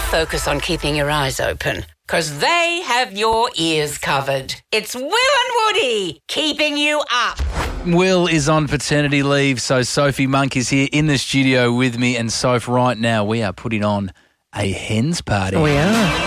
focus on keeping your eyes open, because they have your ears covered. It's Will and Woody keeping you up. Will is on paternity leave, so Sophie Monk is here in the studio with me. And Soph, right now we are putting on a hens party. We are.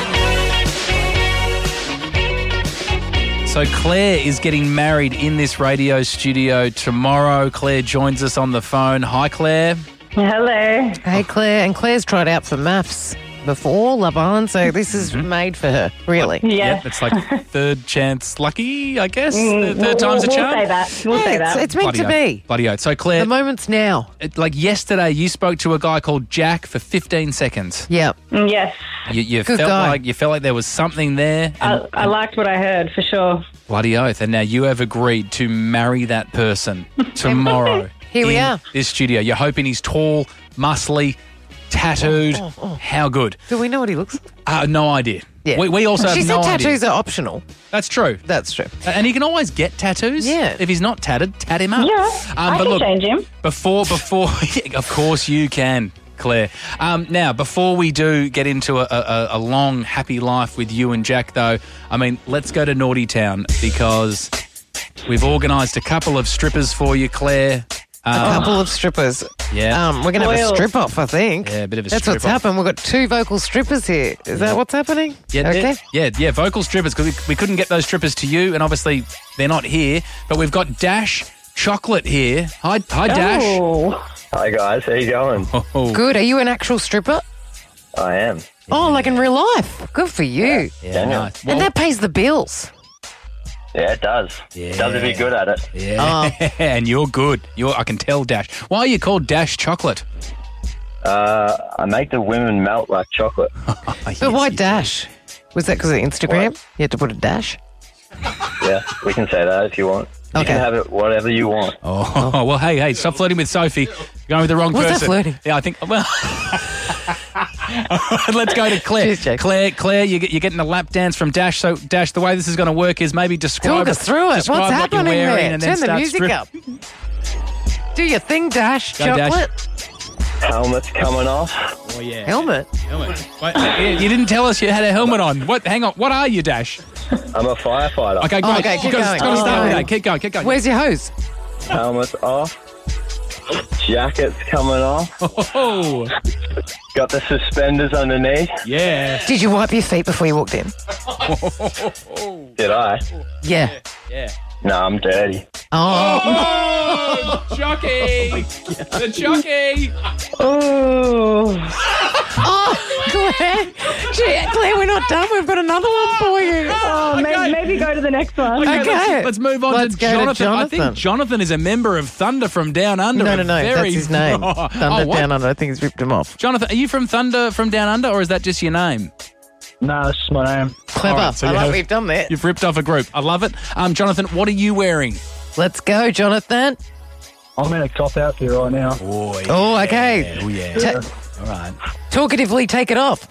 So Claire is getting married in this radio studio tomorrow. Claire joins us on the phone. Hi, Claire. Hello. Hey, Claire. And Claire's tried out for maths before Love Island, so this is made for her, really. Yeah. Yep, it's like third chance lucky, I guess. Third time's a charm. We'll say that. We'll say that. It's meant to be. Bloody oath. So, Claire, The moment's now. like yesterday, you spoke to a guy called Jack for 15 seconds. Yep. Yes. You Good felt guy. like there was something there. And I liked what I heard, for sure. bloody oath. And now you have agreed to marry that person tomorrow. Here we in are. This studio. You're hoping he's tall, muscly, tattooed. How good? Do we know what he looks like? No idea. Yeah. We also She have said no tattoos idea. are optional. That's true. That's true. And he can always get tattoos. Yeah. If he's not tatted, tat him up. Yeah. I but can look, change him. Before, of course you can, Claire. Now, before we do get into a long, happy life with you and Jack, though, I mean, let's go to Naughty Town because we've organised a couple of strippers for you, Claire. A couple of strippers. Yeah. We're going to have a Spoiled. strip off, I think. Yeah, a bit of a That's strip what's off. happened. We've got two vocal strippers here. Is that what's happening? Yeah, Okay. yeah, vocal strippers, because we couldn't get those strippers to you, and obviously they're not here. But we've got Dash Chocolate here. Hi, Dash. Oh. Hi guys, how you going? Oh, Good. Are you an actual stripper? I am. Oh, like in real life. Good for you. yeah, nice. And that pays the bills. Yeah, it does. Yeah. It does if you're good at it. Yeah, and you're good. I can tell, Dash. Why are you called Dash Chocolate? I make the women melt like chocolate. But why dash? Was that because of Instagram? What? You had to put a dash? Yeah, we can say that if you want. You Okay. can have it whatever you want. Oh, well, hey, stop flirting with Sophie. You're going with the wrong Was that person. flirting? Yeah, I think, well... Let's go to Claire. Cheers, Jack. Claire, you're getting a lap dance from Dash. So, Dash, the way this is going to work is maybe describe... Talk us through it. describe What's what you're happening wearing there? and then Turn the start music strip- up. Do your thing, Dash. Go, Dash. Chocolate. Helmet's coming off. Oh, yeah. Helmet. Wait, you didn't tell us you had a helmet on. What? Hang on. What are you, Dash? I'm a firefighter. Okay, great. Okay, keep Got going. to start with Keep that. Keep going. Where's your hose? Helmet's off. Jacket's coming off. Oh, Got the suspenders underneath. yeah. Did you wipe your feet before you walked in? Did I? Yeah. Yeah. No, I'm dirty. Oh. Oh, jockey! The jockey! Oh. Oh, Claire. Gee, Claire, we're not done. We've got another one for you. Oh, maybe go to the next one. Okay. Let's move on Let's to go to Jonathan. I Jonathan. think Jonathan is a member of Thunder from Down Under. No, a that's very- his name. Oh, Thunder what? Down Under. I think he's ripped him off. Jonathan, are you from Thunder from Down Under, or is that just your name? No, it's my name. Clever. All right, so I you like have- what you've done there. You've ripped off a group. I love it. Jonathan, what are you wearing? Let's go, Jonathan. I'm in a cop outfit right now. Oh, yeah. Oh, okay. Oh, yeah. All right. Talkatively take it off.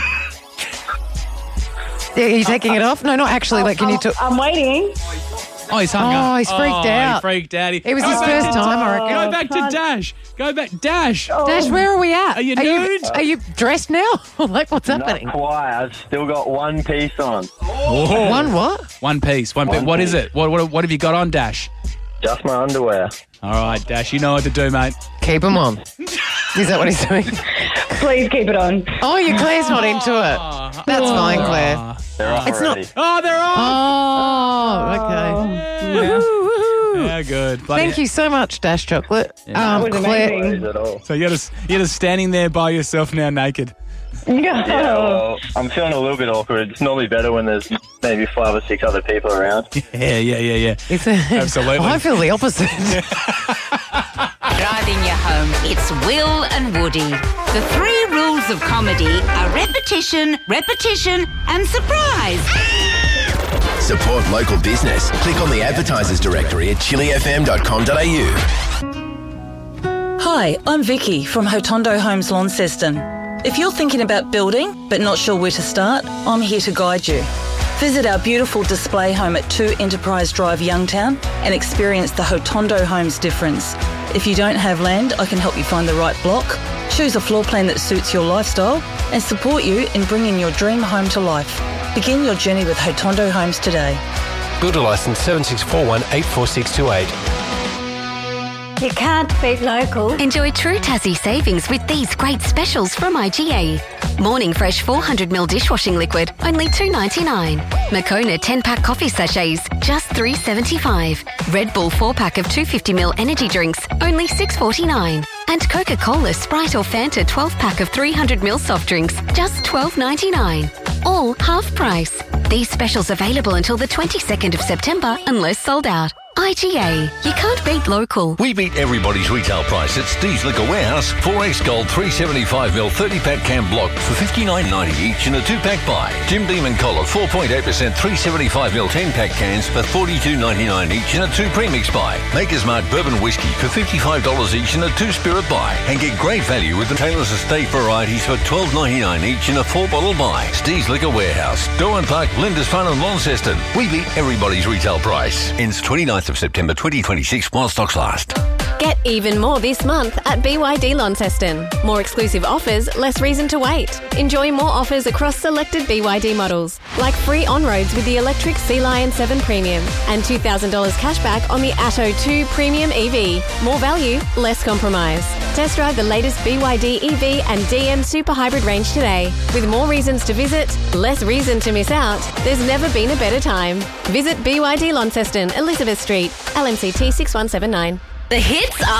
Yeah, are you taking it off? No, not actually. Like, can you talk? I'm waiting. Oh, he's hung up. Oh, he's freaked out. He freaked out. It was Go his back first to- time, I reckon. Go back to Dash. Go back. Dash. Dash, where are we at? Are you nude? Are you dressed now? Like, what's Not happening? quite. I've still got one piece on. Oh. One what? One piece. What One is piece. it? What have you got on, Dash? Just my underwear. All right, Dash. You know what to do, mate. Keep him on. Is that what he's doing? Please keep it on. Oh, your Claire's not into it. That's fine, Claire. They're off It's not- already. Oh, they're on. Oh, okay. Yeah. Woo-hoo-hoo. Yeah, good. Bloody- Thank you so much, Dash Chocolate. That was Claire, amazing. Is it all? So you're just standing there by yourself now, naked. Yeah, well, I'm feeling a little bit awkward. It's normally better when there's maybe 5 or 6 other people around. Yeah. it's Absolutely. I feel the opposite. Driving you home, it's Will and Woody. The 3 rules of comedy are repetition, repetition, and surprise. Support local business. Click on the advertisers directory at chilifm.com.au. Hi, I'm Vicky from Hotondo Homes Launceston. If you're thinking about building but not sure where to start, I'm here to guide you. Visit our beautiful display home at 2 Enterprise Drive, Youngtown, and experience the Hotondo Homes difference. If you don't have land, I can help you find the right block, Choose a floor plan that suits your lifestyle and support you in bringing your dream home to life. Begin your journey with Hotondo Homes today. Builder licence 7641 84628. You can't beat local. Enjoy true Tassie savings with these great specials from IGA. Morning Fresh 400ml dishwashing liquid, only $2.99. Moccona 10-pack coffee sachets, just $3.75. Red Bull 4-pack of 250ml energy drinks, only $6.49. And Coca-Cola, Sprite or Fanta 12-pack of 300ml soft drinks, just $12.99. All half price. These specials available until the 22nd of September unless sold out. IGA. You can't beat local. We beat everybody's retail price at Steve's Liquor Warehouse. 4X Gold 375ml 30-pack can block for $59.90 each in a 2-pack buy. Jim Beam and Collar 4.8% 375ml 10-pack cans for $42.99 each in a 2 premix buy. Maker's Mark Bourbon Whiskey for $55 each in a 2-spirit buy. And get great value with the Taylor's Estate varieties for $12.99 each in a 4-bottle buy. Steve's Liquor Warehouse. Doran Park, Lindisfarne and Launceston. We beat everybody's retail price. Ends 29th of September 2026 while stocks last. Get even more this month at BYD Launceston. More exclusive offers, less reason to wait. Enjoy more offers across selected BYD models, like free on-roads with the electric Sea Lion 7 Premium and $2,000 cashback on the Atto 2 Premium EV. More value, less compromise. Test drive the latest BYD EV and DM Super Hybrid range today. With more reasons to visit, less reason to miss out, there's never been a better time. Visit BYD Launceston, Elizabeth Street, LMCT 6179. The hits are